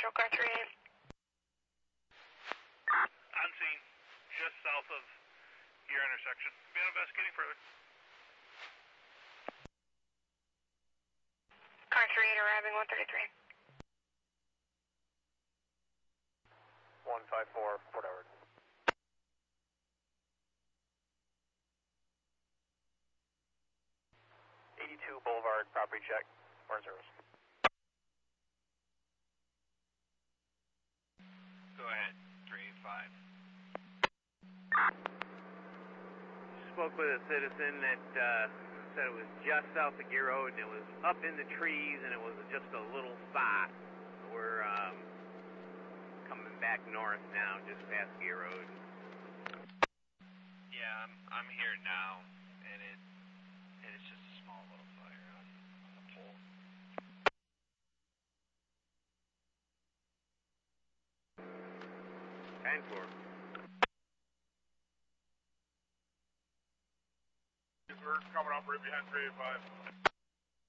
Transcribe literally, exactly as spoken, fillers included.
Zero, car three eight. On scene, just south of your intersection. Been investigating further. Car three eight arriving, one thirty-three. one five four, Port Howard. eighty-two Boulevard, property check, four zeros. Go ahead, three eight five. Spoke with a citizen that uh, said it was just south of Gear Road and it was up in the trees and it was just a little spot. We're um, coming back north now, just past Gear Road. Yeah, I'm I'm here now, and it and it's just a small little fire on, on the pole. ten four. We're coming up right behind three eight five.